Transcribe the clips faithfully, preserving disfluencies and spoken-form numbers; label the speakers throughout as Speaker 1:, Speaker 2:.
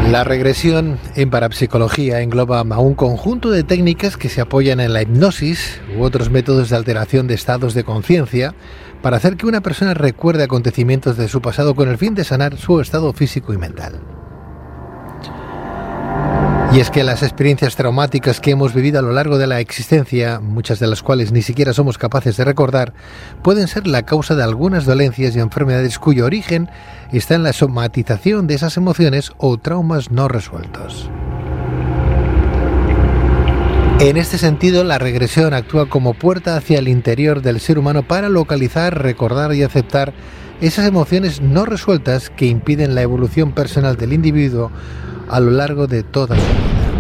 Speaker 1: La regresión en parapsicología engloba a un conjunto de técnicas que se apoyan en la hipnosis u otros métodos de alteración de estados de conciencia para hacer que una persona recuerde acontecimientos de su pasado con el fin de sanar su estado físico y mental. Y es que las experiencias traumáticas que hemos vivido a lo largo de la existencia, muchas de las cuales ni siquiera somos capaces de recordar, pueden ser la causa de algunas dolencias y enfermedades cuyo origen está en la somatización de esas emociones o traumas no resueltos. En este sentido, la regresión actúa como puerta hacia el interior del ser humano para localizar, recordar y aceptar esas emociones no resueltas que impiden la evolución personal del individuo a lo largo de toda su vida.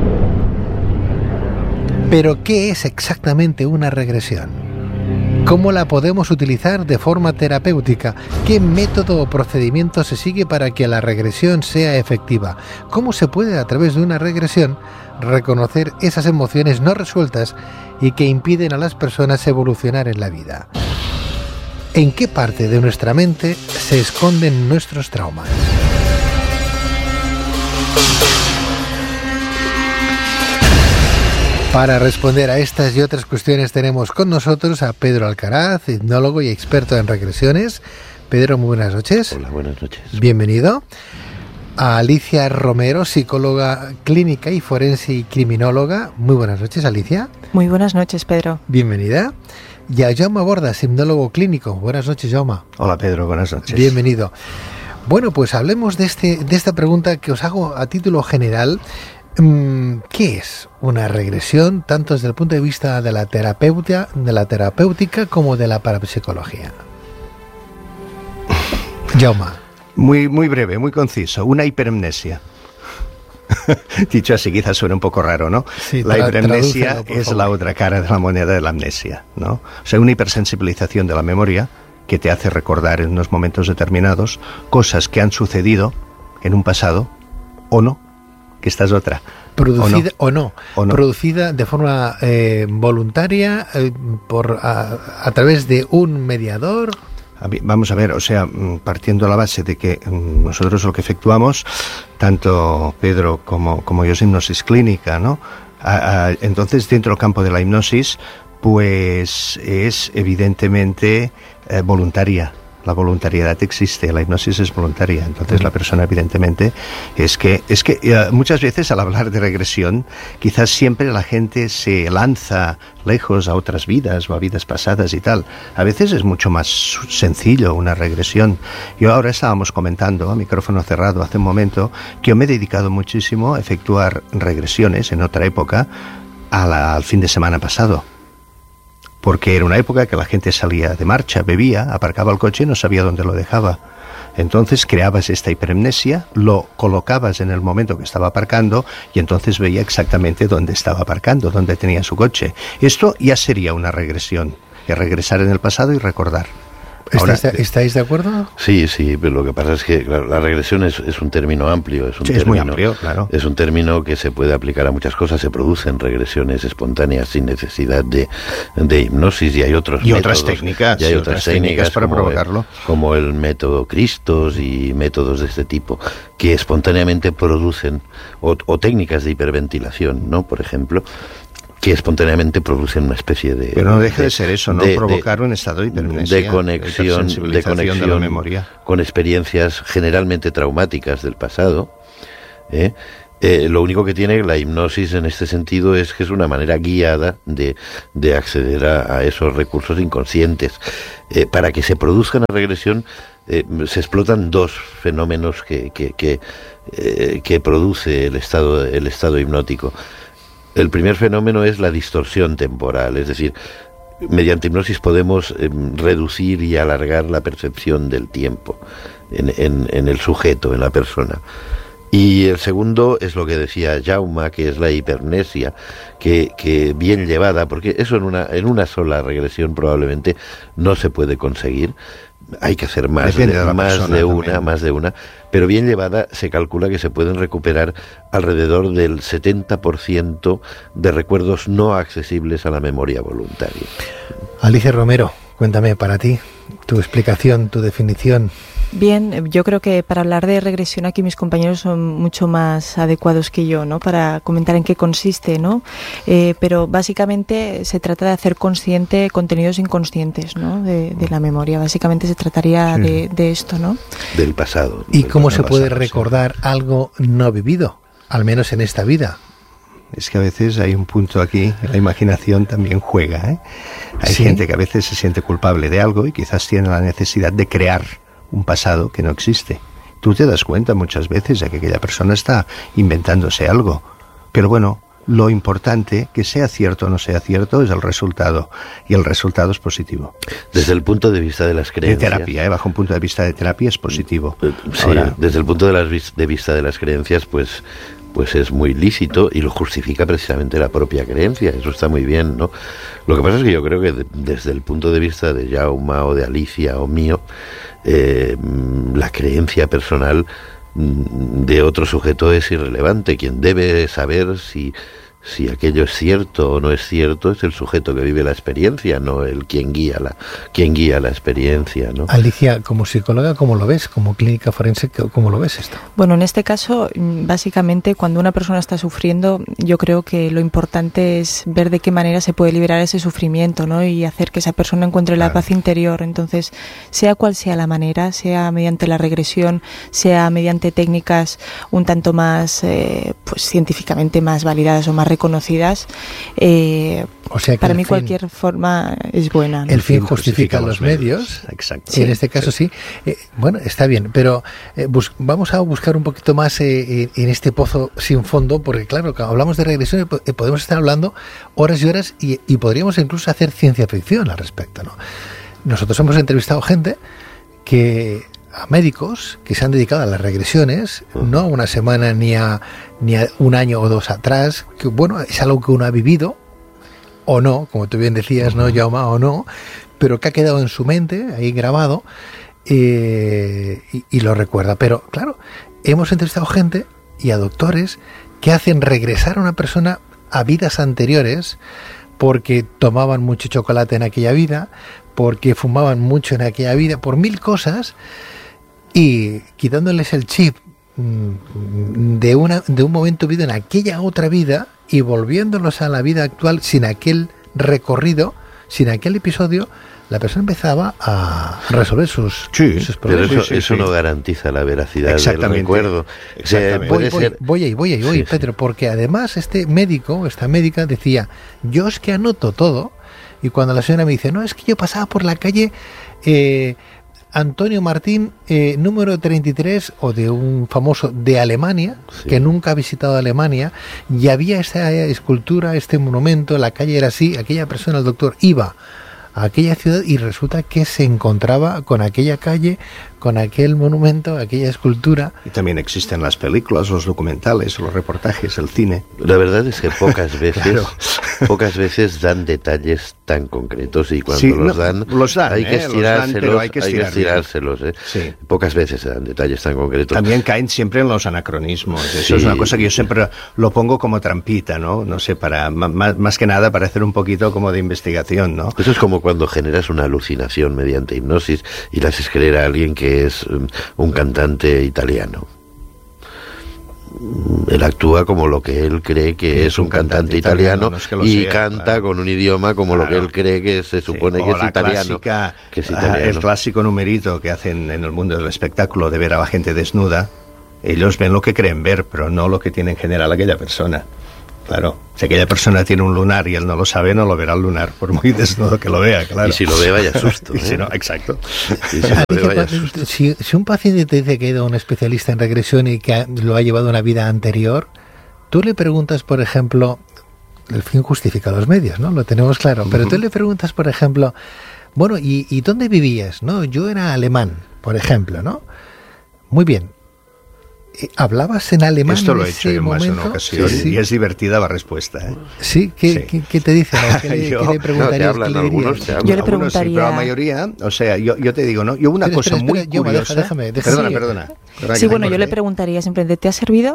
Speaker 1: Pero, ¿qué es exactamente una regresión? ¿Cómo la podemos utilizar de forma terapéutica? ¿Qué método o procedimiento se sigue para que la regresión sea efectiva? ¿Cómo se puede, a través de una regresión, reconocer esas emociones no resueltas y que impiden a las personas evolucionar en la vida? ¿En qué parte de nuestra mente se esconden nuestros traumas? Para responder a estas y otras cuestiones tenemos con nosotros a Pedro Alcaraz, hipnólogo y experto en regresiones. Pedro, muy buenas noches.
Speaker 2: Hola, buenas noches.
Speaker 1: Bienvenido. A Alicia Romero, psicóloga clínica y forense y criminóloga. Muy buenas noches, Alicia.
Speaker 3: Muy buenas noches, Pedro.
Speaker 1: Bienvenida. Y a Jaume Bordas, hipnólogo clínico. Buenas noches, Jaume.
Speaker 4: Hola, Pedro, buenas noches.
Speaker 1: Bienvenido. Bueno, pues hablemos de, este, de esta pregunta que os hago a título general. ¿Qué es una regresión, tanto desde el punto de vista de la terapeuta, de la terapéutica como de la parapsicología? Jaume.
Speaker 4: Muy, muy breve, muy conciso. Una hiperemnesia. Dicho así, quizás suena un poco raro, ¿no?
Speaker 1: Sí,
Speaker 4: la hiperemnesia es
Speaker 1: favor.
Speaker 4: La otra cara de la moneda de la amnesia, ¿no? O sea, una hipersensibilización de la memoria que te hace recordar en unos momentos determinados cosas que han sucedido en un pasado o no. Que esta es otra.
Speaker 1: Producida o no,
Speaker 4: o no.
Speaker 1: producida de forma eh, voluntaria eh, por a, a través de un mediador.
Speaker 4: Vamos a ver, o sea, partiendo de la base de que nosotros lo que efectuamos, tanto Pedro como, como yo, es hipnosis clínica, ¿no? A, a, entonces, dentro del campo de la hipnosis, pues es evidentemente eh, voluntaria. La voluntariedad existe, la hipnosis es voluntaria, entonces la persona evidentemente es que es que uh, muchas veces al hablar de regresión quizás siempre la gente se lanza lejos a otras vidas o a vidas pasadas y tal. A veces es mucho más sencillo una regresión. Yo ahora estábamos comentando a micrófono cerrado hace un momento que yo me he dedicado muchísimo a efectuar regresiones en otra época a la, al fin de semana pasado. Porque era una época que la gente salía de marcha, bebía, aparcaba el coche y no sabía dónde lo dejaba. Entonces creabas esta hiperemnesia, lo colocabas en el momento que estaba aparcando y entonces veía exactamente dónde estaba aparcando, dónde tenía su coche. Esto ya sería una regresión, es regresar en el pasado y recordar. Ahora,
Speaker 1: ¿Estáis, ¿Estáis de acuerdo?
Speaker 2: Sí, sí, pero lo que pasa es que claro, la regresión es, es un término amplio. Es, un
Speaker 4: sí,
Speaker 2: término,
Speaker 4: es muy amplio, claro.
Speaker 2: Es un término que se puede aplicar a muchas cosas. Se producen regresiones espontáneas sin necesidad de, de hipnosis y hay otros
Speaker 4: y
Speaker 2: métodos.
Speaker 4: Otras técnicas,
Speaker 2: y hay
Speaker 4: y
Speaker 2: otras,
Speaker 4: otras
Speaker 2: técnicas,
Speaker 4: técnicas para
Speaker 2: como
Speaker 4: provocarlo.
Speaker 2: El, como el método Cristos y métodos de este tipo que espontáneamente producen, o, o técnicas de hiperventilación, ¿no? Por ejemplo, que espontáneamente producen una especie de...
Speaker 4: Pero no deje de, de ser eso, ¿no?
Speaker 2: De,
Speaker 4: provocar
Speaker 2: de,
Speaker 4: un estado de hiperemnesia,
Speaker 2: de conexión, de, de conexión
Speaker 4: de la memoria.
Speaker 2: Con experiencias generalmente traumáticas del pasado. ¿eh? Eh, lo único que tiene la hipnosis en este sentido es que es una manera guiada de, de acceder a, a esos recursos inconscientes. Eh, para que se produzca una regresión eh, se explotan dos fenómenos que, que, que, eh, que produce el estado, el estado hipnótico. El primer fenómeno es la distorsión temporal, es decir, mediante hipnosis podemos eh, reducir y alargar la percepción del tiempo en, en, en el sujeto, en la persona. Y el segundo es lo que decía Jaume, que es la hipermnesia, que, que bien llevada, porque eso en una, en una sola regresión probablemente no se puede conseguir. Hay que hacer más, de, de, más de una, también. más de una, pero bien llevada se calcula que se pueden recuperar alrededor del setenta por ciento de recuerdos no accesibles a la memoria voluntaria.
Speaker 1: Alicia Romero, cuéntame para ti, tu explicación, tu definición.
Speaker 3: Bien, yo creo que para hablar de regresión aquí mis compañeros son mucho más adecuados que yo, ¿no? Para comentar en qué consiste, ¿no? Eh, pero básicamente se trata de hacer consciente contenidos inconscientes, ¿no? De, de la memoria. Básicamente se trataría sí. de, de esto, ¿no?
Speaker 2: Del pasado.
Speaker 1: ¿Y cómo se
Speaker 2: pasado,
Speaker 1: puede recordar sí. algo no vivido? Al menos en esta vida.
Speaker 4: Es que a veces hay un punto aquí, la imaginación también juega, ¿eh? Hay ¿Sí? gente que a veces se siente culpable de algo y quizás tiene la necesidad de crear un pasado que no existe. Tú te das cuenta muchas veces de que aquella persona está inventándose algo. Pero bueno, lo importante, que sea cierto o no sea cierto, es el resultado. Y el resultado es positivo.
Speaker 2: Desde el punto de vista de las creencias.
Speaker 4: De terapia, ¿eh? Bajo un punto de vista de terapia es positivo.
Speaker 2: Sí,
Speaker 4: Ahora,
Speaker 2: desde el punto de, las, de vista de las creencias, pues... pues es muy lícito y lo justifica precisamente la propia creencia, eso está muy bien, ¿no? Lo que pasa es que yo creo que de, desde el punto de vista de Jaume o de Alicia o mío, eh, la creencia personal de otro sujeto es irrelevante. Quien debe saber si, si aquello es cierto o no es cierto es el sujeto que vive la experiencia, no el quien guía la, quien guía la experiencia, ¿no?
Speaker 1: Alicia, como psicóloga, ¿cómo lo ves? Como clínica forense, ¿cómo lo ves esto?
Speaker 3: Bueno, en este caso, básicamente, cuando una persona está sufriendo, yo creo que lo importante es ver de qué manera se puede liberar ese sufrimiento, ¿no? Y hacer que esa persona encuentre la claro. paz interior. Entonces, sea cual sea la manera, sea mediante la regresión, sea mediante técnicas un tanto más, eh, pues científicamente más validadas o más reconocidas, eh,
Speaker 1: o sea que
Speaker 3: para mí
Speaker 1: fin,
Speaker 3: cualquier forma es buena, ¿no?
Speaker 1: El fin justifica, justifica los medios, medios.
Speaker 4: Exacto.
Speaker 1: Sí, en este caso sí, sí. Eh, bueno, está bien, pero eh, bus- vamos a buscar un poquito más eh, en este pozo sin fondo, porque claro, cuando hablamos de regresión eh, podemos estar hablando horas y horas y, y podríamos incluso hacer ciencia ficción al respecto, ¿no? Nosotros hemos entrevistado gente que a médicos que se han dedicado a las regresiones, uh-huh. no a una semana ni a ni a un año o dos atrás, que bueno, es algo que uno ha vivido o no, como tú bien decías, uh-huh. no, Jaume, o no, pero que ha quedado en su mente, ahí grabado, eh, y, y lo recuerda. Pero claro, hemos entrevistado gente y a doctores que hacen regresar a una persona a vidas anteriores porque tomaban mucho chocolate en aquella vida, porque fumaban mucho en aquella vida, por mil cosas, y quitándoles el chip de una de un momento vivido en aquella otra vida y volviéndolos a la vida actual sin aquel recorrido, sin aquel episodio, la persona empezaba a resolver sus,
Speaker 4: sí,
Speaker 1: sus problemas.
Speaker 2: Pero eso,
Speaker 1: sí, sí,
Speaker 2: eso
Speaker 1: sí.
Speaker 2: no garantiza la veracidad del recuerdo.
Speaker 1: Exactamente. Voy, voy, voy ahí, voy ahí, voy, sí, Pedro, sí. porque además este médico, esta médica decía, yo es que anoto todo, y cuando la señora me dice, no, es que yo pasaba por la calle eh, Antonio Martín, eh, número treinta y tres, o de un famoso de Alemania, sí. que nunca ha visitado Alemania, y había esta escultura, este monumento, la calle era así, aquella persona, el doctor, iba a aquella ciudad y resulta que se encontraba con aquella calle, con aquel monumento, aquella escultura.
Speaker 4: Y también existen las películas, los documentales, los reportajes, el cine.
Speaker 2: La verdad es que pocas veces, claro. pocas veces dan detalles tan concretos, y cuando sí, los, no, dan,
Speaker 4: los dan,
Speaker 2: hay que
Speaker 4: eh,
Speaker 2: estirárselos,
Speaker 4: dan, hay que,
Speaker 2: hay que estirárselos. Eh.
Speaker 4: Sí.
Speaker 2: Pocas veces se dan detalles tan concretos.
Speaker 4: También caen siempre en los anacronismos. Eso sí. es una cosa que yo siempre lo pongo como trampita, ¿no? No sé, para más, más que nada para hacer un poquito como de investigación, ¿no?
Speaker 2: Eso es como cuando generas una alucinación mediante hipnosis y le haces creer a alguien que es un cantante italiano. Él actúa como lo que él cree que es, es un cantante, cantante italiano, italiano no es que y sea, canta claro. con un idioma como claro. lo que él cree que se supone sí, que, es italiano,
Speaker 4: clásica,
Speaker 2: que es italiano.
Speaker 4: El clásico numerito que hacen en el mundo del espectáculo de ver a la gente desnuda, ellos ven lo que creen ver, pero no lo que tiene en general aquella persona. Claro, si aquella persona tiene un lunar y él no lo sabe, no lo verá el lunar, por muy desnudo que lo vea, claro.
Speaker 2: Y si lo ve, vaya susto.
Speaker 4: y
Speaker 2: ¿eh?
Speaker 4: si no, exacto.
Speaker 2: Y si, lo ve, vaya susto.
Speaker 1: Si, si un paciente te dice que ha ido a un especialista en regresión y que lo ha llevado a una vida anterior, tú le preguntas, por ejemplo, el fin justifica los medios, ¿no? Lo tenemos claro, pero uh-huh. tú le preguntas, por ejemplo, bueno, ¿y, ¿y dónde vivías? ¿No? Yo era alemán, por ejemplo, ¿no? Muy bien. ¿Hablabas en alemán?
Speaker 4: Esto lo
Speaker 1: en
Speaker 4: he hecho en más de una ocasión sí, sí. y es divertida la respuesta. ¿eh?
Speaker 1: Sí, ¿qué, sí. ¿qué, qué te dicen? ¿Qué le,
Speaker 4: yo,
Speaker 1: ¿qué le preguntarías?
Speaker 2: No, te hablan,
Speaker 1: ¿Qué le
Speaker 2: algunos te hablan.
Speaker 3: Yo le preguntaría...
Speaker 4: Sí, pero la mayoría, o sea, yo, yo te digo, ¿no? Yo una
Speaker 1: pero,
Speaker 4: cosa
Speaker 1: espera,
Speaker 4: muy
Speaker 1: espera,
Speaker 4: curiosa...
Speaker 1: Yo, déjame, déjame.
Speaker 4: Perdona, perdona. perdona
Speaker 3: Sí, bueno, yo le preguntaría simplemente, ¿te ha servido?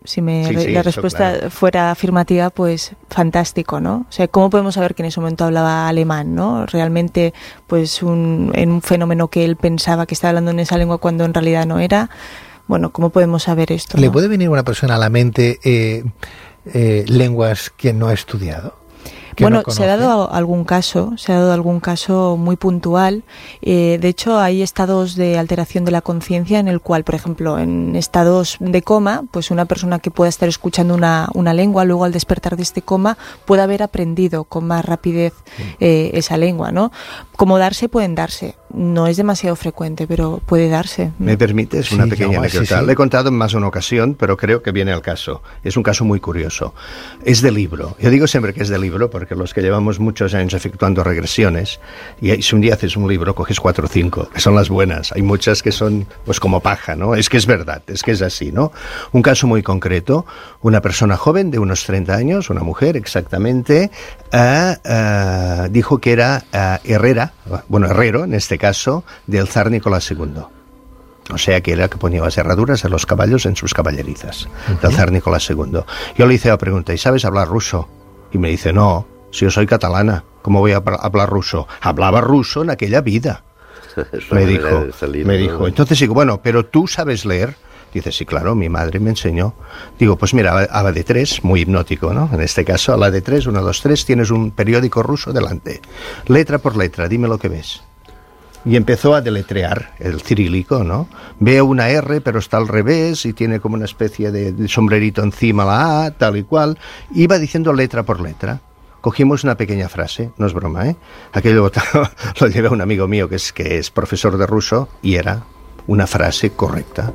Speaker 3: Si me,
Speaker 4: sí, sí,
Speaker 3: la respuesta
Speaker 4: claro.
Speaker 3: fuera afirmativa, pues fantástico, ¿no? O sea, ¿cómo podemos saber que en ese momento hablaba alemán, ¿no? Realmente, pues un, en un fenómeno que él pensaba que estaba hablando en esa lengua cuando en realidad no era. Bueno, ¿cómo podemos saber esto?
Speaker 1: ¿Le
Speaker 3: ¿no?
Speaker 1: puede venir a una persona a la mente eh, eh, lenguas que no ha estudiado?
Speaker 3: Bueno, no se ha dado algún caso, se ha dado algún caso muy puntual. Eh, de hecho, hay estados de alteración de la conciencia en el cual, por ejemplo, en estados de coma, pues una persona que pueda estar escuchando una, una lengua, luego al despertar de este coma, puede haber aprendido con más rapidez eh, esa lengua, ¿no? Como darse, pueden darse. No es demasiado frecuente, pero puede darse.
Speaker 4: ¿Me permites una
Speaker 1: sí,
Speaker 4: pequeña
Speaker 1: no,
Speaker 4: anécdota?
Speaker 1: sí, sí.
Speaker 4: Le he contado en más de una ocasión, pero creo que viene al caso. Es un caso muy curioso. Es de libro. Yo digo siempre que es de libro porque los que llevamos muchos años efectuando regresiones, y si un día haces un libro, coges cuatro o cinco, que son las buenas. Hay muchas que son pues como paja, ¿no? Es que es verdad, es que es así, ¿no? Un caso muy concreto, una persona joven de unos treinta años, una mujer exactamente, uh, uh, dijo que era uh, herrera, bueno, herrero en este caso, del zar Nicolás segundo. O sea que era que ponía las herraduras a los caballos en sus caballerizas, uh-huh. del zar Nicolás segundo. Yo le hice la pregunta, ¿y sabes hablar ruso? Y me dice, no, si yo soy catalana, ¿cómo voy a hablar ruso? Hablaba ruso en aquella vida. Me dijo, salir, me ¿no? dijo. Entonces digo, bueno, ¿pero tú sabes leer? Dice, sí, claro, mi madre me enseñó. Digo, pues mira, a la de tres, muy hipnótico, ¿no? En este caso, a la de tres, uno, dos, tres, tienes un periódico ruso delante. Letra por letra, dime lo que ves. Y empezó a deletrear el cirílico, ¿no? Veo una R, pero está al revés y tiene como una especie de, de sombrerito encima la A, tal y cual. Iba diciendo letra por letra. Cogimos una pequeña frase, no es broma, ¿eh? Aquello lo llevé a un amigo mío que es, que es profesor de ruso y era una frase correcta.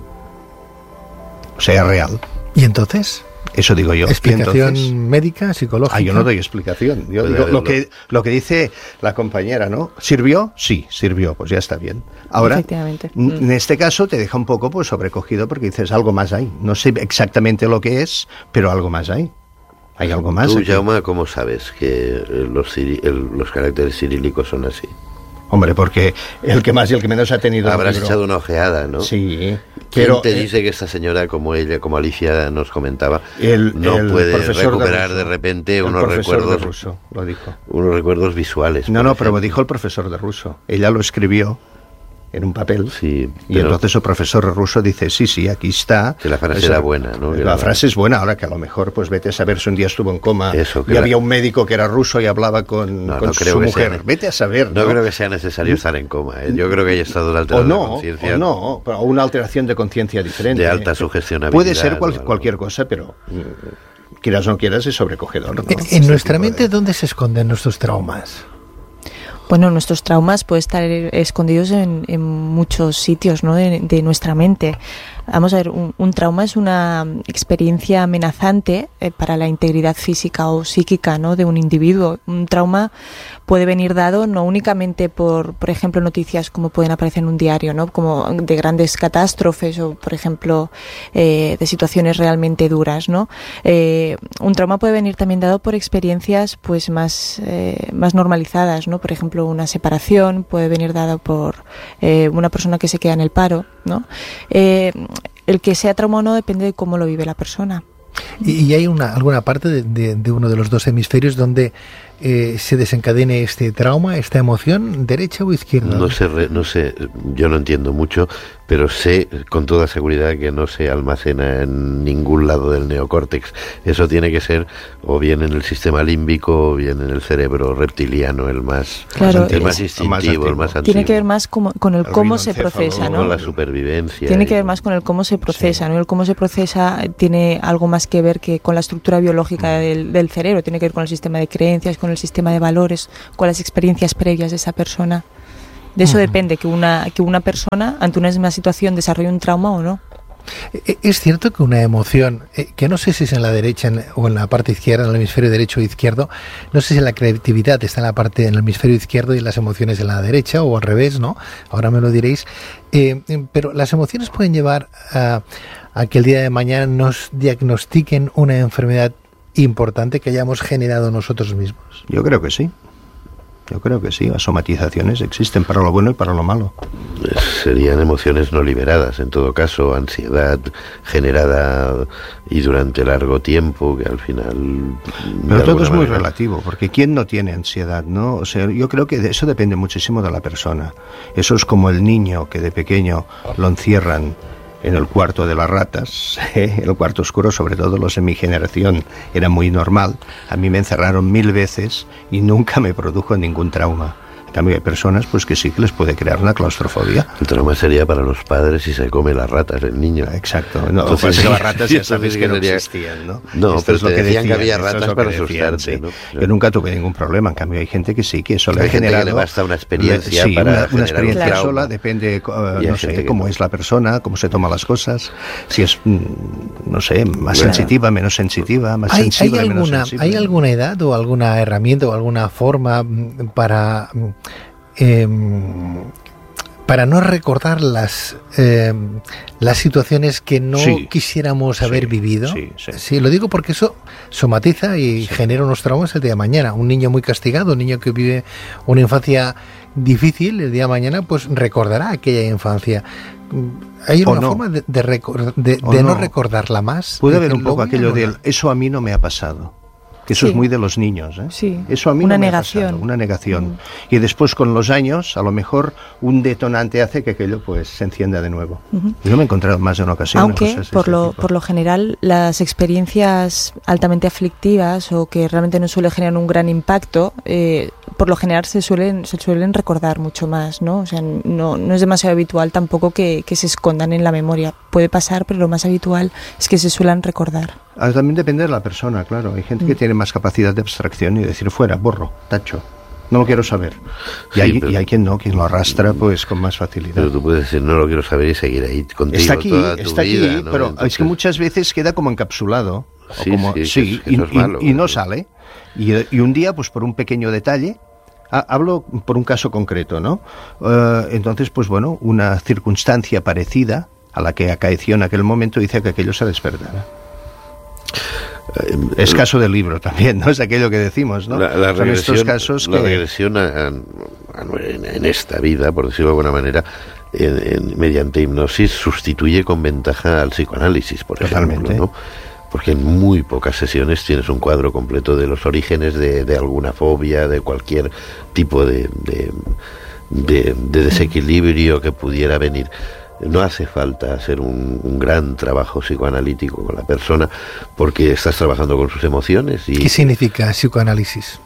Speaker 4: O sea, real.
Speaker 1: ¿Y entonces?
Speaker 4: Eso digo yo.
Speaker 1: ¿Explicación
Speaker 4: entonces,
Speaker 1: médica, psicológica?
Speaker 4: Ah, yo no doy explicación. Yo digo lo que, lo que dice la compañera, ¿no? ¿Sirvió? Sí, sirvió, pues ya está bien. Ahora, en este caso te deja un poco pues sobrecogido porque dices, algo más hay. No sé exactamente lo que es, pero algo más hay. ¿Hay algo más?
Speaker 2: Tú, Jaume, ¿cómo sabes que los, el, los caracteres cirílicos son así?
Speaker 4: Hombre, porque el que más y el que menos ha tenido...
Speaker 2: Habrás echado una ojeada, ¿no?
Speaker 4: Sí.
Speaker 2: ¿Quién
Speaker 4: pero,
Speaker 2: te
Speaker 4: eh,
Speaker 2: dice que esta señora, como ella, como Alicia nos comentaba,
Speaker 4: el,
Speaker 2: no
Speaker 4: el
Speaker 2: puede recuperar
Speaker 4: de,
Speaker 2: de repente
Speaker 4: el
Speaker 2: unos recuerdos...
Speaker 4: de ruso, lo dijo.
Speaker 2: Unos recuerdos visuales.
Speaker 4: No, no, ejemplo. Pero me dijo el profesor de ruso. Ella lo escribió en un papel,
Speaker 2: sí,
Speaker 4: y entonces el profesor ruso dice, sí, sí, aquí está.
Speaker 2: Que la frase Eso, era buena, ¿no?
Speaker 4: La, la frase es buena, ahora que a lo mejor, pues vete a saber si un día estuvo en coma
Speaker 2: Eso,
Speaker 4: y
Speaker 2: la...
Speaker 4: había un médico que era ruso y hablaba con,
Speaker 2: no,
Speaker 4: con
Speaker 2: no creo
Speaker 4: su
Speaker 2: que
Speaker 4: mujer.
Speaker 2: Sea,
Speaker 4: vete a saber, ¿no?
Speaker 2: No creo que sea necesario estar en coma, ¿eh? Yo creo que haya estado de alteración
Speaker 4: no,
Speaker 2: de conciencia.
Speaker 4: O no, o una alteración de conciencia diferente.
Speaker 2: De alta sugestionabilidad.
Speaker 4: Puede ser cual, cualquier cosa, pero quieras o no quieras es sobrecogedor, ¿no?
Speaker 1: En, en nuestra mente, de... ¿dónde se esconden nuestros traumas?
Speaker 3: Bueno, nuestros traumas pueden estar escondidos en, en muchos sitios, ¿no? de, de nuestra mente. Vamos a ver, un, un trauma es una experiencia amenazante eh, para la integridad física o psíquica, ¿no? de un individuo. Un trauma puede venir dado no únicamente por, por ejemplo, noticias como pueden aparecer en un diario, ¿no? como de grandes catástrofes o, por ejemplo, eh, de situaciones realmente duras, ¿no? Eh, un trauma puede venir también dado por experiencias pues más, eh, más normalizadas, ¿no? Por ejemplo, una separación puede venir dada por eh, una persona que se queda en el paro, ¿no? Eh, el que sea trauma o no depende de cómo lo vive la persona.
Speaker 1: ¿Y, y hay una alguna parte de, de, de uno de los dos hemisferios donde eh, se desencadene este trauma, esta emoción, derecha o izquierda?
Speaker 2: No sé, no sé, yo no entiendo mucho, pero sé con toda seguridad que no se almacena en ningún lado del neocórtex. Eso tiene que ser o bien en el sistema límbico o bien en el cerebro reptiliano, el más,
Speaker 3: claro,
Speaker 2: el más instintivo, más el más antiguo.
Speaker 3: Tiene que ver más como, con el, el cómo se procesa, ¿no?
Speaker 2: Con la supervivencia.
Speaker 3: Tiene
Speaker 2: y...
Speaker 3: que ver más con el cómo se procesa,
Speaker 4: sí.
Speaker 3: ¿no? El cómo se procesa tiene algo más que ver que con la estructura biológica del, del cerebro, tiene que ver con el sistema de creencias, con el sistema de valores, con las experiencias previas de esa persona. De eso uh-huh. depende que una que una persona ante una misma situación desarrolle un trauma o no.
Speaker 1: Es cierto que una emoción, que no sé si es en la derecha o en la parte izquierda, en el hemisferio derecho o izquierdo, no sé si la creatividad está en la parte en el hemisferio izquierdo y las emociones en la derecha o al revés, ¿no? Ahora me lo diréis. Eh, pero las emociones pueden llevar a, a que el día de mañana nos diagnostiquen una enfermedad importante que hayamos generado nosotros mismos.
Speaker 4: Yo creo que sí. Yo creo que sí, las somatizaciones existen para lo bueno y para lo malo.
Speaker 2: Serían emociones no liberadas, en todo caso, ansiedad generada y durante largo tiempo, que al final...
Speaker 4: Pero todo es muy relativo, porque ¿quién no tiene ansiedad, no? O sea, yo creo que eso depende muchísimo de la persona. Eso es como el niño que de pequeño lo encierran en el cuarto de las ratas, ¿eh? El cuarto oscuro, sobre todo los de mi generación, era muy normal. A mí me encerraron mil veces y nunca me produjo ningún trauma. En cambio hay personas pues que sí que les puede crear una claustrofobia.
Speaker 2: El trauma sería para los padres si se come las ratas el niño.
Speaker 4: Exacto. No, entonces, pues las ratas ya sabes que no existían, ¿no?
Speaker 2: No,
Speaker 4: Esto
Speaker 2: pero
Speaker 4: es lo
Speaker 2: te
Speaker 4: que
Speaker 2: decían,
Speaker 4: decían
Speaker 2: que había ratas para asustarte,
Speaker 4: sí.
Speaker 2: ¿no?
Speaker 4: Yo nunca tuve ningún problema. En cambio hay gente que sí, que eso le ha
Speaker 2: generado...
Speaker 4: generado...
Speaker 2: le basta una experiencia
Speaker 4: sí,
Speaker 2: para
Speaker 4: una, una experiencia
Speaker 2: un trauma.
Speaker 4: sola, depende, uh, no sé, cómo no. es la persona, cómo se toma las cosas, si es, no sé, más bueno. sensitiva, menos sensitiva, más
Speaker 1: ¿Hay,
Speaker 4: sensible,
Speaker 1: hay
Speaker 4: menos
Speaker 1: alguna,
Speaker 4: sensible.
Speaker 1: ¿Hay alguna edad o alguna herramienta o alguna forma para... Eh, para no recordar las eh, las situaciones que no sí, quisiéramos haber
Speaker 4: sí,
Speaker 1: vivido.
Speaker 4: Sí, sí.
Speaker 1: sí, lo digo porque eso somatiza y sí. genera unos traumas el día de mañana. Un niño muy castigado, un niño que vive una infancia difícil, el día de mañana pues recordará aquella infancia. ¿Hay una no. forma de, de, recor- de, de no. no recordarla más?
Speaker 4: Puede haber un poco aquello de eso a mí no me ha pasado. Que eso sí. es muy de los niños, ¿eh?
Speaker 3: Sí.
Speaker 4: Eso a mí
Speaker 3: una
Speaker 4: no me
Speaker 3: negación.
Speaker 4: ha pasado, una negación.
Speaker 3: Mm.
Speaker 4: Y después con los años, a lo mejor un detonante hace que aquello pues se encienda de nuevo. Uh-huh. Yo me he encontrado más de una ocasión.
Speaker 3: Aunque cosas por lo tipo. por lo general las experiencias altamente aflictivas o que realmente no suelen generar un gran impacto, eh, por lo general se suelen se suelen recordar mucho más, ¿no? O sea, no no es demasiado habitual tampoco que, que se escondan en la memoria. Puede pasar, pero lo más habitual es que se suelen recordar.
Speaker 4: Ah, también depende de la persona, claro. Hay gente mm. que tiene más capacidad de abstracción y decir fuera, borro, tacho, no lo quiero saber. Y, sí, hay, pero, y hay quien no, quien lo arrastra pues con más facilidad.
Speaker 2: Pero tú puedes decir no lo quiero saber y seguir ahí contigo
Speaker 4: está aquí,
Speaker 2: toda tu
Speaker 4: está
Speaker 2: vida,
Speaker 4: aquí,
Speaker 2: ¿no?
Speaker 4: pero
Speaker 2: Entonces...
Speaker 4: es que muchas veces queda como encapsulado.
Speaker 2: Sí,
Speaker 4: o como,
Speaker 2: sí,
Speaker 4: sí
Speaker 2: que eso,
Speaker 4: y,
Speaker 2: es malo,
Speaker 4: y, y no sale. Y, y un día, pues por un pequeño detalle, hablo por un caso concreto, ¿no? Uh, entonces, pues bueno, una circunstancia parecida a la que acaeció en aquel momento hizo que aquello se despertara. Es caso del libro también, ¿no? Es aquello que decimos, ¿no?
Speaker 2: La, la
Speaker 4: Son
Speaker 2: regresión,
Speaker 4: estos casos
Speaker 2: la
Speaker 4: que...
Speaker 2: regresión a, a, a, en, en esta vida, por decirlo de alguna manera, en, en, mediante hipnosis sustituye con ventaja al psicoanálisis, por
Speaker 4: Totalmente.
Speaker 2: ejemplo, ¿no? Porque en muy pocas sesiones tienes un cuadro completo de los orígenes de, de alguna fobia, de cualquier tipo de, de, de, de desequilibrio que pudiera venir. No hace falta hacer un, un gran trabajo psicoanalítico con la persona porque estás trabajando con sus emociones. Y
Speaker 1: ¿qué significa psicoanálisis?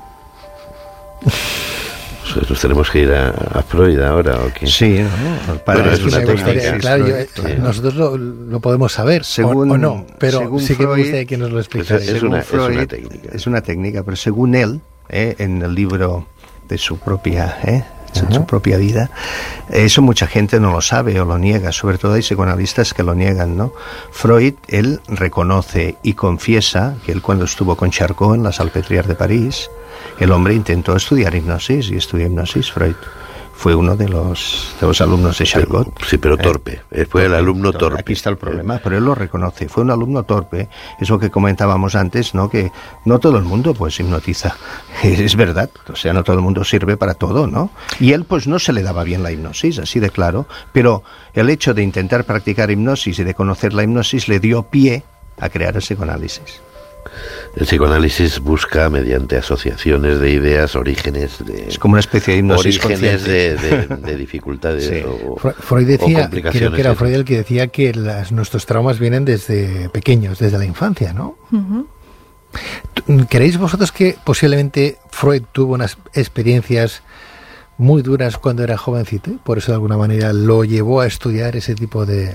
Speaker 2: Pues nos tenemos que ir a, a Freud ahora, ¿o qué?
Speaker 4: Sí, ¿no?
Speaker 2: Para bueno, es una técnica.
Speaker 1: Claro, yo, sí. Nosotros lo, lo podemos saber, según, o, o no, pero sí que me gustaría que nos lo explicara.
Speaker 2: Es, es, una, Freud, es una técnica.
Speaker 4: Es una técnica, pero según él, eh, en el libro de su propia... Eh, en uh-huh. su propia vida. Eso mucha gente no lo sabe o lo niega, sobre todo hay psicoanalistas que lo niegan, ¿no? Freud, él reconoce y confiesa que él cuando estuvo con Charcot en la Salpêtrière de París, el hombre intentó estudiar hipnosis y estudió hipnosis, Freud. Fue uno de los, de los alumnos de Charcot.
Speaker 2: Pero, sí, pero torpe. Eh, fue el alumno torpe.
Speaker 4: Aquí está el problema, pero él lo reconoce. Fue un alumno torpe. Eso que comentábamos antes, ¿no? Que no todo el mundo pues hipnotiza. Es verdad. O sea, no todo el mundo sirve para todo, ¿no? Y él pues no se le daba bien la hipnosis, así de claro. Pero el hecho de intentar practicar hipnosis y de conocer la hipnosis le dio pie a crear el psicoanálisis.
Speaker 2: El psicoanálisis busca, mediante asociaciones de ideas, orígenes de...
Speaker 4: Es como una especie de hipnosis
Speaker 2: orígenes de, de, de dificultades sí. o,
Speaker 1: Freud decía,
Speaker 2: o complicaciones.
Speaker 1: Creo que era Freud el que decía que las, nuestros traumas vienen desde pequeños, desde la infancia, ¿no? Uh-huh. ¿Creéis vosotros que posiblemente Freud tuvo unas experiencias muy duras cuando era jovencito? Por eso de alguna manera lo llevó a estudiar ese tipo de...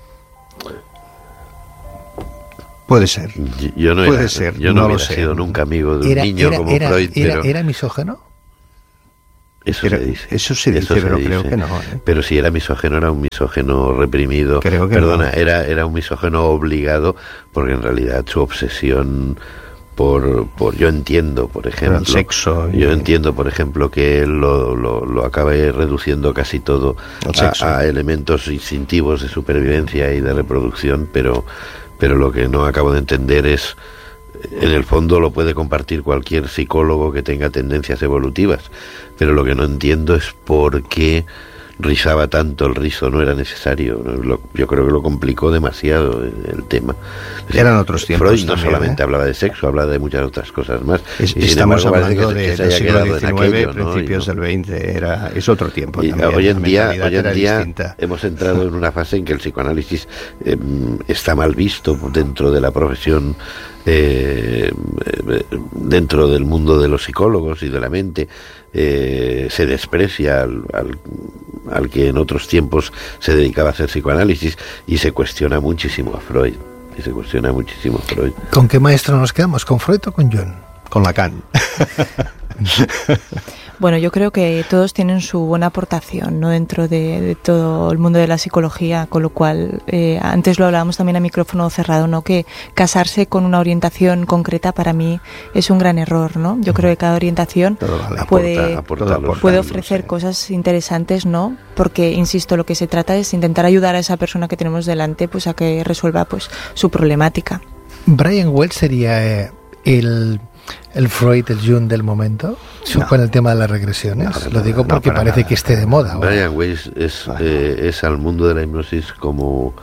Speaker 4: Puede ser.
Speaker 2: Yo no
Speaker 4: Puede
Speaker 2: era,
Speaker 4: ser.
Speaker 2: Yo no,
Speaker 4: no
Speaker 2: hubiera
Speaker 4: lo sé.
Speaker 2: sido nunca amigo de un
Speaker 1: era,
Speaker 2: niño
Speaker 1: era,
Speaker 2: como
Speaker 1: era,
Speaker 2: Freud.
Speaker 1: Era,
Speaker 2: pero...
Speaker 1: ¿Era misógeno?
Speaker 2: Eso
Speaker 4: pero,
Speaker 2: se dice.
Speaker 4: Eso se dice,
Speaker 2: eso se
Speaker 4: pero
Speaker 2: dice.
Speaker 4: creo que no. ¿eh?
Speaker 2: Pero si era misógeno, era un misógeno reprimido.
Speaker 4: Creo que
Speaker 2: Perdona,
Speaker 4: no.
Speaker 2: era, era un misógeno obligado, porque en realidad su obsesión por, por yo entiendo, por ejemplo,
Speaker 4: el sexo y...
Speaker 2: yo entiendo, por ejemplo, que él lo, lo, lo acabe reduciendo casi todo a, a elementos instintivos de supervivencia y de reproducción, pero, pero lo que no acabo de entender es en el fondo lo puede compartir cualquier psicólogo que tenga tendencias evolutivas, pero lo que no entiendo es por qué rizaba tanto el rizo, no era necesario. Lo, yo creo que lo complicó demasiado el, el tema.
Speaker 4: Eran otros tiempos.
Speaker 2: Freud no
Speaker 4: también,
Speaker 2: solamente
Speaker 4: ¿eh?
Speaker 2: hablaba de sexo, hablaba de muchas otras cosas más.
Speaker 4: Es,
Speaker 2: y
Speaker 4: estamos
Speaker 2: embargo,
Speaker 4: hablando
Speaker 2: que,
Speaker 4: de,
Speaker 2: que
Speaker 4: del siglo diecinueve,
Speaker 2: aquello,
Speaker 4: principios
Speaker 2: ¿no?
Speaker 4: del veinte, era, es otro tiempo
Speaker 2: y
Speaker 4: también.
Speaker 2: hoy en día, hoy en día
Speaker 4: distinta.
Speaker 2: hemos entrado en una fase en que el psicoanálisis eh, está mal visto dentro de la profesión, eh, dentro del mundo de los psicólogos y de la mente. Eh, se desprecia al, al, al que en otros tiempos se dedicaba a hacer psicoanálisis, y se cuestiona muchísimo a Freud, y se cuestiona muchísimo a Freud.
Speaker 1: ¿Con qué maestro nos quedamos? ¿Con Freud o con Jung?
Speaker 4: Con Lacan.
Speaker 3: Bueno, yo creo que todos tienen su buena aportación, ¿no?, dentro de, de todo el mundo de la psicología, con lo cual, eh, antes lo hablábamos también a micrófono cerrado, ¿no?, que casarse con una orientación concreta para mí es un gran error, ¿no? Yo creo que cada orientación
Speaker 4: vale.
Speaker 3: puede,
Speaker 2: aporta, aporta
Speaker 3: puede
Speaker 2: los
Speaker 3: ofrecer
Speaker 2: sí.
Speaker 3: cosas interesantes, ¿no? Porque, insisto, lo que se trata es intentar ayudar a esa persona que tenemos delante, pues a que resuelva pues su problemática.
Speaker 1: Brian Wells sería eh, el... el Freud, el Jung del momento, no. con el tema de las regresiones.
Speaker 2: No,
Speaker 1: Lo digo
Speaker 2: no,
Speaker 1: porque
Speaker 2: no,
Speaker 1: parece
Speaker 2: nada.
Speaker 1: que esté de moda.
Speaker 2: Brian Weiss es, eh, es al mundo de la hipnosis como,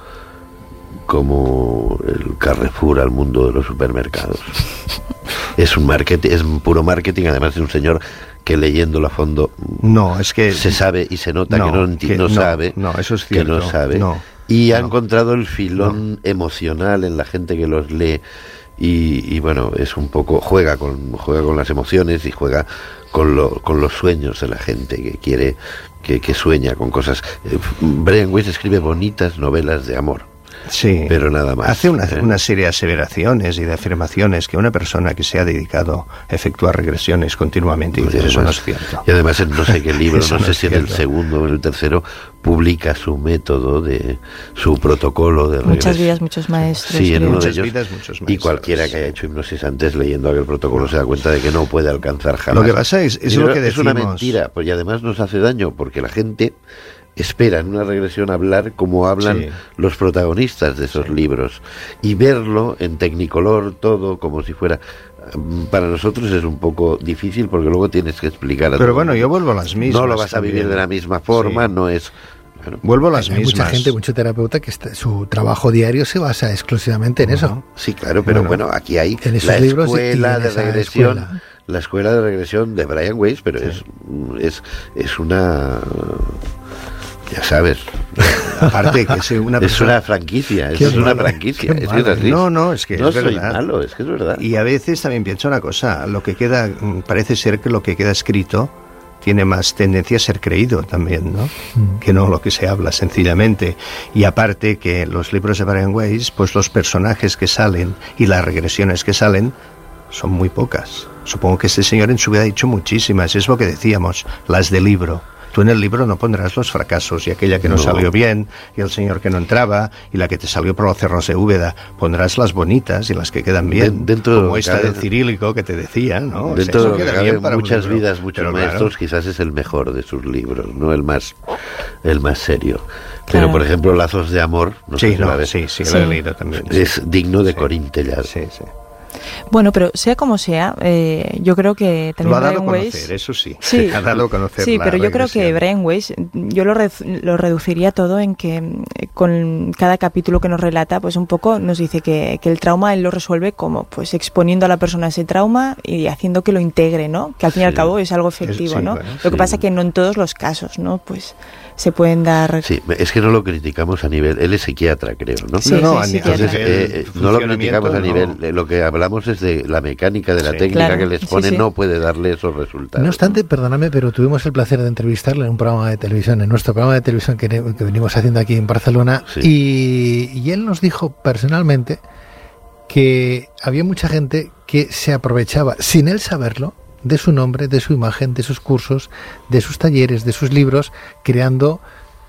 Speaker 2: como el Carrefour al mundo de los supermercados. Es un marketing, es un puro marketing, además es un señor que leyéndolo a fondo
Speaker 4: no, es que
Speaker 2: se sabe y se nota
Speaker 4: no,
Speaker 2: que no, enti-
Speaker 4: que
Speaker 2: no,
Speaker 4: no
Speaker 2: sabe,
Speaker 4: no, eso es
Speaker 2: que
Speaker 4: cierto,
Speaker 2: no sabe.
Speaker 4: No,
Speaker 2: y ha
Speaker 4: no,
Speaker 2: encontrado el filón
Speaker 4: no.
Speaker 2: emocional en la gente que los lee. Y, y bueno, es un poco, juega con juega con las emociones y juega con, lo, con los sueños de la gente que quiere, que, que sueña con cosas. Eh, Brian Weiss escribe bonitas novelas de amor.
Speaker 4: Sí,
Speaker 2: pero nada más.
Speaker 4: Hace una,
Speaker 2: ¿eh?
Speaker 4: una serie de aseveraciones y de afirmaciones que una persona que se ha dedicado a efectuar regresiones continuamente
Speaker 2: Y
Speaker 4: dice,
Speaker 2: además,
Speaker 4: eso no es cierto.
Speaker 2: Y además en no sé qué libro, no
Speaker 4: no
Speaker 2: sé
Speaker 4: es
Speaker 2: si en el
Speaker 4: cierto.
Speaker 2: segundo o en el tercero, publica su método, de su protocolo de regresión.
Speaker 3: Muchas vidas, muchos maestros.
Speaker 2: Sí, en
Speaker 3: creo.
Speaker 2: uno de
Speaker 4: Muchas
Speaker 2: ellos.
Speaker 4: vidas, muchos
Speaker 2: Y
Speaker 4: maestros.
Speaker 2: cualquiera que haya hecho hipnosis antes leyendo aquel protocolo se da cuenta de que no puede alcanzar jamás.
Speaker 4: Lo que pasa es, es
Speaker 2: Y
Speaker 4: lo
Speaker 2: no,
Speaker 4: que
Speaker 2: es
Speaker 4: decimos.
Speaker 2: una mentira, pues, y además nos hace daño porque la gente espera en una regresión hablar como hablan
Speaker 4: Sí.
Speaker 2: los protagonistas de esos
Speaker 4: Sí.
Speaker 2: libros, y verlo en tecnicolor todo como si fuera, para nosotros es un poco difícil porque luego tienes que explicar a
Speaker 4: Pero
Speaker 2: todo
Speaker 4: bueno,
Speaker 2: el
Speaker 4: yo
Speaker 2: mundo.
Speaker 4: vuelvo a las mismas.
Speaker 2: No lo vas a
Speaker 4: también.
Speaker 2: vivir de la misma forma,
Speaker 4: Sí.
Speaker 2: no es... Bueno,
Speaker 4: Vuelvo a las
Speaker 1: Hay
Speaker 4: mismas.
Speaker 1: mucha gente, mucho terapeuta que está, su trabajo diario se basa exclusivamente en eso.
Speaker 2: sí, claro, pero
Speaker 4: Bueno,
Speaker 2: bueno, aquí hay
Speaker 1: en esos
Speaker 2: la
Speaker 1: libros y- y
Speaker 2: escuela
Speaker 1: en
Speaker 2: de
Speaker 1: esa
Speaker 2: regresión,
Speaker 1: escuela.
Speaker 2: la escuela de regresión de Brian Weiss, pero
Speaker 4: Sí.
Speaker 2: es, es es una, ya sabes,
Speaker 4: Aparte que es una
Speaker 2: es
Speaker 4: persona...
Speaker 2: una franquicia,
Speaker 1: Qué
Speaker 2: es una
Speaker 1: malo,
Speaker 2: franquicia,
Speaker 1: qué
Speaker 2: es que es
Speaker 1: malo.
Speaker 2: así.
Speaker 4: No, no, es que
Speaker 2: no
Speaker 4: es
Speaker 2: soy
Speaker 4: verdad.
Speaker 2: malo, es que es verdad.
Speaker 4: Y a veces también pienso una cosa, lo que queda, mm, parece ser que lo que queda escrito tiene más tendencia a ser creído también, ¿no?
Speaker 1: Mm.
Speaker 4: Que no lo que se habla sencillamente. Y aparte que los libros de Brian Weiss, pues los personajes que salen y las regresiones que salen son muy pocas. Supongo que este señor en su vida ha dicho muchísimas, es lo que decíamos, las de libro. Tú en el libro no pondrás los fracasos y aquella que no,
Speaker 2: No.
Speaker 4: salió bien y el señor que no entraba y la que te salió por los cerros de Úbeda. Pondrás las bonitas y las que quedan bien,
Speaker 2: De- dentro de lo
Speaker 4: como
Speaker 2: que
Speaker 4: esta
Speaker 2: cabe-
Speaker 4: del cirílico que te decía, ¿no? O sea,
Speaker 2: Dentro
Speaker 4: eso
Speaker 2: de lo que
Speaker 4: queda
Speaker 2: cabe,
Speaker 4: bien para un
Speaker 2: muchas
Speaker 4: libro.
Speaker 2: vidas, muchos
Speaker 4: Pero claro,
Speaker 2: maestros, quizás es el mejor de sus libros, no el más el más serio. Pero
Speaker 3: Claro.
Speaker 2: por ejemplo, Lazos de amor, no sé
Speaker 4: Sí,
Speaker 2: si la
Speaker 4: no,
Speaker 2: ves,
Speaker 4: sí, sí,
Speaker 3: Sí.
Speaker 4: lo he leído también. sí.
Speaker 2: es digno de
Speaker 4: Sí.
Speaker 2: Corín Tellado.
Speaker 4: Sí, sí.
Speaker 3: Bueno, pero sea como sea, eh, yo creo que también
Speaker 4: Lo ha dado
Speaker 3: Brian
Speaker 4: a
Speaker 3: Weiss...
Speaker 4: conocer, eso sí.
Speaker 3: Sí.
Speaker 4: Ha dado a conocer
Speaker 3: Sí,
Speaker 4: la
Speaker 3: pero yo creo que
Speaker 4: regresión.
Speaker 3: Brian Weiss, yo lo, re- lo reduciría todo en que mm, con cada capítulo que nos relata, pues un poco nos dice que, que el trauma él lo resuelve como pues exponiendo a la persona a ese trauma y haciendo que lo integre, ¿no? Que al fin y al
Speaker 2: Sí.
Speaker 3: cabo es algo efectivo,
Speaker 4: sí,
Speaker 3: ¿no?
Speaker 4: bueno,
Speaker 3: lo que
Speaker 2: sí.
Speaker 3: pasa que no en todos los casos, ¿no? Pues se pueden dar...
Speaker 2: Sí, es que no lo criticamos a nivel, él es psiquiatra, creo, ¿no?
Speaker 3: Sí,
Speaker 4: no, no,
Speaker 3: sí,
Speaker 4: a
Speaker 3: sí,
Speaker 4: ni-
Speaker 3: claro.
Speaker 2: Entonces,
Speaker 4: a nivel
Speaker 2: eh, eh, no lo criticamos a
Speaker 4: funcionamiento,
Speaker 2: nivel,
Speaker 4: no.
Speaker 2: eh, lo que hablamos es de la mecánica, de la
Speaker 4: Sí.
Speaker 2: técnica
Speaker 3: Claro,
Speaker 2: que les
Speaker 3: sí,
Speaker 2: pone,
Speaker 3: sí.
Speaker 2: no puede darle esos resultados.
Speaker 1: No obstante, perdóname, pero tuvimos el placer de entrevistarle en un programa de televisión, en nuestro programa de televisión que, que venimos haciendo aquí en Barcelona,
Speaker 2: Sí.
Speaker 1: y, y él nos dijo personalmente que había mucha gente que se aprovechaba, sin él saberlo, de su nombre, de su imagen, de sus cursos, de sus talleres, de sus libros, creando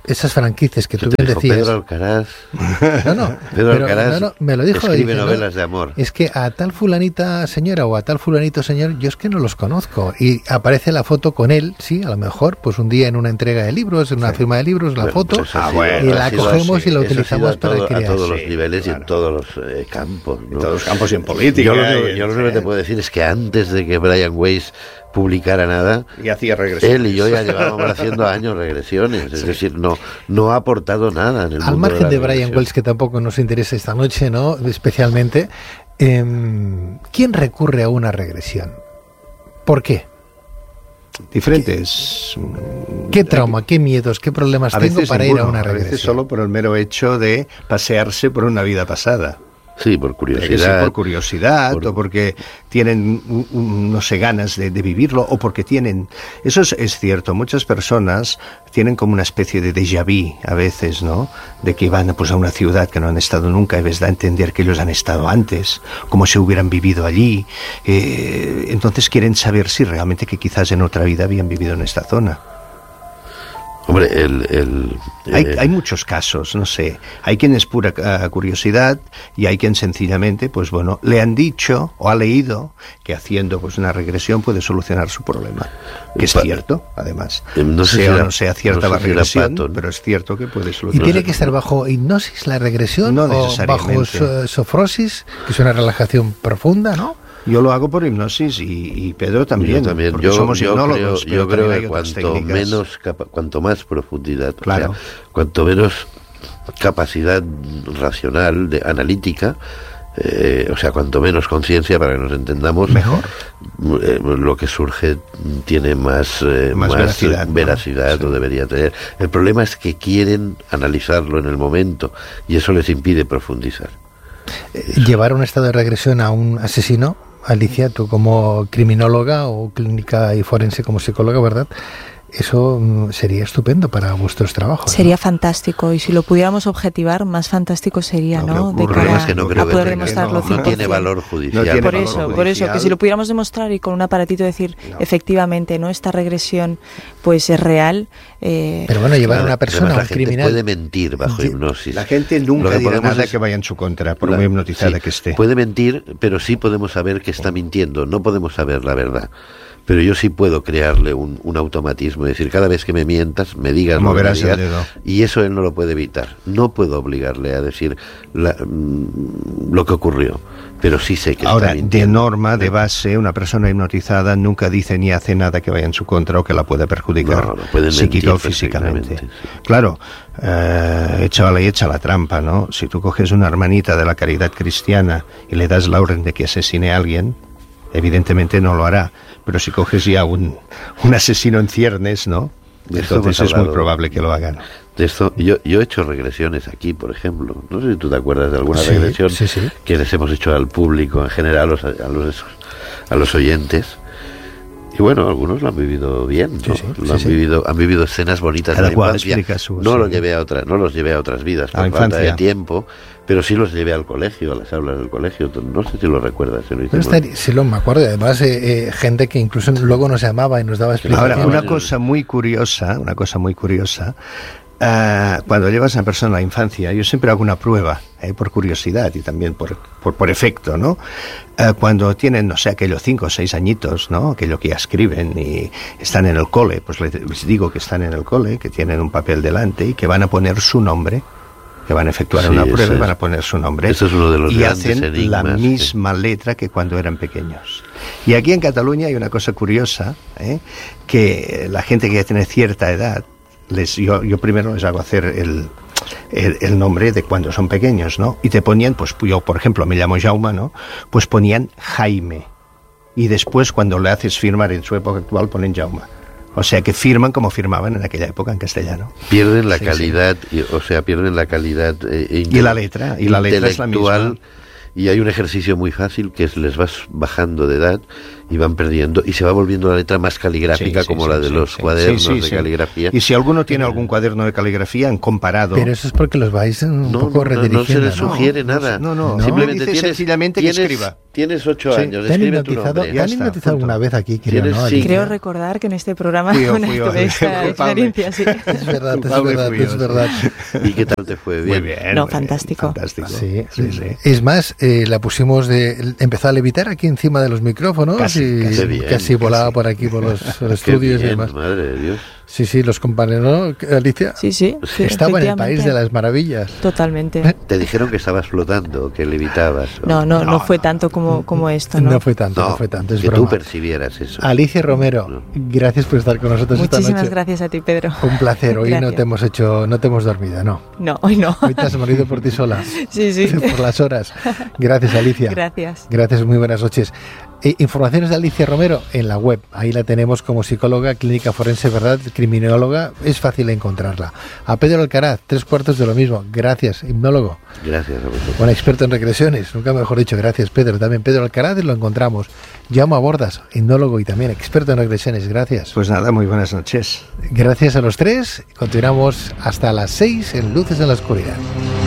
Speaker 1: esas franquicias que
Speaker 2: ¿Qué
Speaker 1: tú
Speaker 2: te
Speaker 1: bien
Speaker 2: dijo
Speaker 1: decías.
Speaker 2: Pedro Alcaraz?
Speaker 1: No, no,
Speaker 2: Pedro
Speaker 1: pero,
Speaker 2: Alcaraz
Speaker 1: no, no, me lo dijo.
Speaker 2: escribe
Speaker 1: dice,
Speaker 2: novelas
Speaker 1: ¿no?
Speaker 2: de amor.
Speaker 1: Es que a tal fulanita señora o a tal fulanito señor, yo es que no los conozco. Y aparece la foto con él, sí, a lo mejor, pues un día en una entrega de libros, en una sí. firma de libros, la bueno, foto,
Speaker 2: pues ah, bueno,
Speaker 1: y la cogemos
Speaker 2: así,
Speaker 1: y la utilizamos para
Speaker 2: todo,
Speaker 1: crear.
Speaker 2: A todos los
Speaker 4: sí,
Speaker 2: niveles
Speaker 4: claro.
Speaker 2: y en todos los eh, campos. ¿no?
Speaker 4: En todos los campos y en política.
Speaker 2: Yo lo único,
Speaker 4: y
Speaker 2: yo lo único que te puedo decir es que antes de que Brian Weiss publicara nada,
Speaker 4: y hacía regresiones.
Speaker 2: Él y yo ya llevábamos haciendo años regresiones, es sí. decir, no no ha aportado nada en el
Speaker 1: Al
Speaker 2: mundo
Speaker 1: margen
Speaker 2: de,
Speaker 1: de Brian Wells, que tampoco nos interesa esta noche, ¿no? Especialmente, eh, ¿quién recurre a una regresión? ¿Por qué?
Speaker 4: Diferentes.
Speaker 1: ¿Qué trauma, qué miedos, qué problemas tengo para
Speaker 4: ninguno,
Speaker 1: ir a una regresión?
Speaker 4: A veces solo por el mero hecho de pasearse por una vida pasada.
Speaker 2: Sí, por curiosidad.
Speaker 4: Sí, por curiosidad, por... o porque tienen, un, un, no sé, ganas de, de vivirlo, o porque tienen... Eso es, es cierto, muchas personas tienen como una especie de déjà vu, a veces, ¿no? De que van pues, a una ciudad que no han estado nunca y les da a entender que ellos han estado antes, como si hubieran vivido allí. Eh, entonces quieren saber si realmente que quizás en otra vida habían vivido en esta zona.
Speaker 2: Hombre, el... el
Speaker 4: hay,
Speaker 2: eh,
Speaker 4: hay muchos casos, no sé. Hay quien es pura uh, curiosidad y hay quien sencillamente, pues bueno, le han dicho o ha leído que haciendo pues una regresión puede solucionar su problema. Que es
Speaker 2: pa,
Speaker 4: cierto, además.
Speaker 2: No sé
Speaker 4: sea
Speaker 2: si
Speaker 4: o
Speaker 2: era,
Speaker 4: no sea cierta
Speaker 2: no
Speaker 4: la
Speaker 2: sé si
Speaker 4: regresión,
Speaker 2: Patton,
Speaker 4: pero es cierto que puede
Speaker 1: ¿Y
Speaker 4: solucionar.
Speaker 1: tiene que estar bajo hipnosis la regresión?
Speaker 4: No
Speaker 1: o
Speaker 4: necesariamente.
Speaker 1: bajo so, sofrosis, que es una relajación profunda, ¿no?
Speaker 4: Yo lo hago por hipnosis y, y Pedro también.
Speaker 2: Yo también.
Speaker 4: Porque
Speaker 2: yo,
Speaker 4: somos
Speaker 2: yo
Speaker 4: hipnólogos.
Speaker 2: Creo, yo creo que cuanto menos, capa, cuanto más profundidad,
Speaker 4: claro.
Speaker 2: o sea, cuanto menos capacidad racional, de analítica, eh, o sea, cuanto menos conciencia, para que nos entendamos,
Speaker 4: mejor.
Speaker 2: Eh, lo que surge tiene más, eh,
Speaker 4: más,
Speaker 2: más
Speaker 4: veracidad,
Speaker 2: veracidad
Speaker 4: ¿no?
Speaker 2: o debería tener. El problema es que quieren analizarlo en el momento y eso les impide profundizar.
Speaker 1: Eso. Llevar un estado de regresión a un asesino, Alicia, tú como criminóloga o clínica y forense como psicóloga, ¿verdad? Eso sería estupendo para vuestros trabajos.
Speaker 3: Sería
Speaker 1: ¿no?
Speaker 3: fantástico, y si lo pudiéramos objetivar, más fantástico sería, ¿no?
Speaker 2: ¿no?
Speaker 3: De cara
Speaker 2: es que no creo
Speaker 3: a poder
Speaker 2: que
Speaker 3: demostrarlo
Speaker 2: no, no tiene valor judicial. No tiene
Speaker 3: por
Speaker 2: valor
Speaker 3: eso,
Speaker 2: judicial.
Speaker 3: por eso, que si lo pudiéramos demostrar y con un aparatito decir, no. efectivamente, no, esta regresión pues es real. Eh,
Speaker 1: Pero bueno, llevar a una persona,
Speaker 2: a un
Speaker 1: criminal,
Speaker 2: puede mentir bajo hipnosis.
Speaker 4: La gente nunca dirá nada que vaya en su contra, por
Speaker 2: la,
Speaker 4: muy hipnotizada
Speaker 2: sí,
Speaker 4: que esté.
Speaker 2: Puede mentir, pero sí podemos saber que está mintiendo. No podemos saber la verdad. Pero yo sí puedo crearle un, un automatismo, es decir, cada vez que me mientas, me digas,
Speaker 4: lo
Speaker 2: me digas,
Speaker 4: el dedo.
Speaker 2: Y eso él no lo puede evitar. No puedo obligarle a decir la, mm, lo que ocurrió, pero sí sé que
Speaker 4: ahora,
Speaker 2: está mintiendo.
Speaker 4: De norma, de base, una persona hipnotizada nunca dice ni hace nada que vaya en su contra o que la pueda perjudicar
Speaker 2: no, no
Speaker 4: psíquica o físicamente. Sí. Claro, eh, echa la y echa la trampa, ¿no? Si tú coges una hermanita de la caridad cristiana y le das la orden de que asesine a alguien, evidentemente no lo hará. Pero si coges ya un, un asesino en ciernes, ¿no? Entonces es muy probable que lo hagan.
Speaker 2: De esto, yo, yo he hecho regresiones aquí, por ejemplo. No sé si tú te acuerdas de alguna
Speaker 1: sí,
Speaker 2: regresión
Speaker 1: sí, sí.
Speaker 2: que les hemos hecho al público en general, a los, a los, a los oyentes. Y bueno, algunos lo han vivido bien, ¿no?
Speaker 1: Sí, sí,
Speaker 2: lo
Speaker 1: sí,
Speaker 2: han
Speaker 1: sí.
Speaker 2: vivido, han vivido escenas bonitas
Speaker 4: Cada
Speaker 2: de la
Speaker 4: cual
Speaker 2: infancia.
Speaker 4: explica su,
Speaker 2: no
Speaker 4: sí.
Speaker 2: los llevé a otras, no los llevé a otras vidas por
Speaker 4: a
Speaker 2: falta
Speaker 4: infancia.
Speaker 2: de tiempo, pero sí los llevé al colegio, a las aulas del colegio. No sé si lo recuerdas. Si lo hicimos.
Speaker 1: Estaría, sí, lo me acuerdo. Además, eh, eh, gente que incluso luego nos llamaba y nos daba explicaciones.
Speaker 4: Ahora, una cosa muy curiosa, una cosa muy curiosa. Uh, cuando llevas a una persona a la infancia, yo siempre hago una prueba, eh, por curiosidad y también por, por, por efecto, ¿no? Uh, cuando tienen, no sé, aquellos cinco o seis añitos, ¿no? Aquello que ya escriben y están en el cole, pues les, les digo que están en el cole, que tienen un papel delante y que van a poner su nombre, que van a efectuar
Speaker 2: sí,
Speaker 4: una prueba y
Speaker 2: es,
Speaker 4: van a poner su nombre.
Speaker 2: Eso es uno de los
Speaker 4: y hacen
Speaker 2: enigmas,
Speaker 4: la misma
Speaker 2: sí.
Speaker 4: letra que cuando eran pequeños. Y aquí en Cataluña hay una cosa curiosa, ¿eh? Que la gente que ya tiene cierta edad, Les, yo, yo primero les hago hacer el, el, el nombre de cuando son pequeños, ¿no? Y te ponían, pues yo, por ejemplo, me llamo Jaume, ¿no? Pues ponían Jaime. Y después, cuando le haces firmar en su época actual, ponen Jaume. O sea, que firman como firmaban en aquella época en castellano.
Speaker 2: Pierden la
Speaker 4: sí,
Speaker 2: calidad, sí. Y, o sea, pierden la calidad eh,
Speaker 4: y la letra, y la letra es la misma.
Speaker 2: Y hay un ejercicio muy fácil que es les vas bajando de edad y van perdiendo, y se va volviendo la letra más caligráfica, sí, sí, como sí, la de sí, los sí, cuadernos sí, sí, de sí. caligrafía.
Speaker 4: Y si alguno tiene algún cuaderno de caligrafía, han comparado...
Speaker 1: Pero eso es porque los vais un
Speaker 2: no,
Speaker 1: poco
Speaker 2: no,
Speaker 1: redirigiendo.
Speaker 2: No se les sugiere
Speaker 1: no,
Speaker 2: nada.
Speaker 4: No, no, no.
Speaker 2: Simplemente
Speaker 4: dice
Speaker 2: tienes,
Speaker 4: sencillamente
Speaker 2: tienes,
Speaker 4: que escriba.
Speaker 2: Tienes ocho
Speaker 1: sí,
Speaker 2: años,
Speaker 1: ¿te han
Speaker 2: escribe tu nombre.
Speaker 1: ¿Te han hipnotizado alguna vez aquí? Creo, ¿no?
Speaker 2: Sí.
Speaker 3: Creo recordar que en este programa
Speaker 4: fui yo,
Speaker 3: una
Speaker 4: fui yo,
Speaker 3: esta experiencia, sí.
Speaker 1: Es verdad, es verdad, es verdad.
Speaker 2: ¿Y qué tal te fue? Bien.
Speaker 4: Muy bien.
Speaker 3: No, fantástico.
Speaker 4: fantástico.
Speaker 1: Sí, sí, sí. Es más, eh, la pusimos de... Empezó a levitar aquí encima de los micrófonos
Speaker 4: casi,
Speaker 1: y
Speaker 4: casi,
Speaker 2: bien,
Speaker 1: casi volaba
Speaker 4: casi.
Speaker 1: por aquí, por los, los estudios
Speaker 2: bien,
Speaker 1: y demás.
Speaker 2: Madre de Dios.
Speaker 1: Sí, sí, los compañeros, ¿no, Alicia?
Speaker 3: Sí, sí. sí
Speaker 1: Estaba en el país de las maravillas.
Speaker 3: Totalmente.
Speaker 2: Te dijeron que estabas flotando, que levitabas. ¿O?
Speaker 3: No, no, no,
Speaker 4: No,
Speaker 3: fue
Speaker 4: no.
Speaker 3: tanto como, como esto, ¿no?
Speaker 1: No fue tanto, no,
Speaker 2: No,
Speaker 1: fue tanto, es
Speaker 2: que
Speaker 1: broma.
Speaker 2: tú percibieras eso.
Speaker 1: Alicia Romero,
Speaker 2: No.
Speaker 1: gracias por estar con nosotros esta
Speaker 3: Muchísimas
Speaker 1: noche.
Speaker 3: gracias a ti, Pedro.
Speaker 1: Un placer, hoy no
Speaker 3: Gracias.
Speaker 1: te hemos hecho, no te hemos dormido, no.
Speaker 3: No, hoy no.
Speaker 1: Hoy te has morido por ti sola.
Speaker 3: Sí, sí.
Speaker 1: Por las horas. Gracias, Alicia.
Speaker 3: Gracias.
Speaker 1: Gracias, muy buenas noches. Eh, informaciones de Alicia Romero en la web. Ahí la tenemos como psicóloga, clínica forense, verdad, criminóloga. Es fácil encontrarla. A Pedro Alcaraz, tres cuartos de lo mismo. Gracias, hipnólogo.
Speaker 2: Gracias a vosotros.
Speaker 1: Un experto en regresiones. Nunca mejor dicho. Gracias, Pedro. También Pedro Alcaraz lo encontramos. Jaume Bordas, hipnólogo y también experto en regresiones. Gracias.
Speaker 4: Pues nada, muy buenas noches.
Speaker 1: Gracias a los tres. Continuamos hasta las seis en Luces en la Oscuridad.